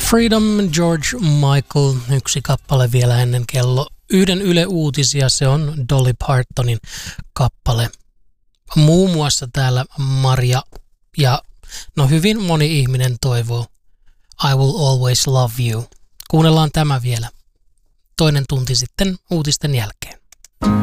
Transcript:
Freedom, George Michael, yksi kappale vielä ennen kello 1 Yle Uutisia, se on Dolly Partonin kappale. Muun muassa täällä Maria ja hyvin moni ihminen toivoo I Will Always Love You. Kuunnellaan tämä vielä. Toinen tunti sitten uutisten jälkeen.